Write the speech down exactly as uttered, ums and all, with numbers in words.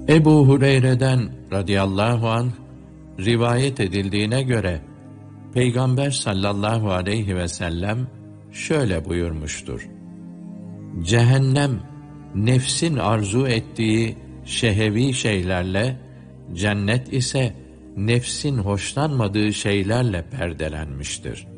Ebu Hureyre'den radıyallahu anh rivayet edildiğine göre Peygamber sallallahu aleyhi ve sellem şöyle buyurmuştur: Cehennem nefsin arzu ettiği şehevi şeylerle, cennet ise nefsin hoşlanmadığı şeylerle perdelenmiştir.